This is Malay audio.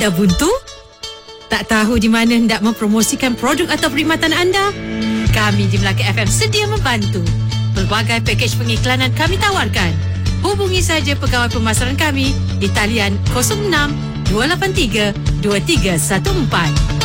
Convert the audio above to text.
Anda buntu? Tak tahu di mana hendak mempromosikan produk atau perkhidmatan anda? Kami di Melaka FM sedia membantu. Pelbagai pakej pengiklanan kami tawarkan. Hubungi saja pegawai pemasaran kami di talian 06 283 2314.